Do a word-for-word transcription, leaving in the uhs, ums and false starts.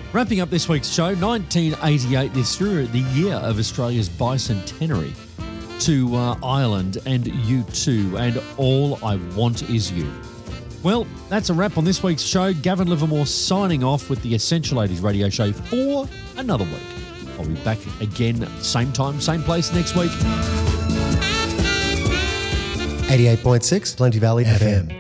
Wrapping up this week's show, nineteen eighty-eight, this through the year of Australia's bicentenary, to uh, Ireland and U two, and All I Want Is You. Well, that's a wrap on this week's show. Gavin Livermore signing off with the Essential eighties radio show for another week. I'll be back again, same time, same place next week. eighty-eight point six Plenty Valley F M.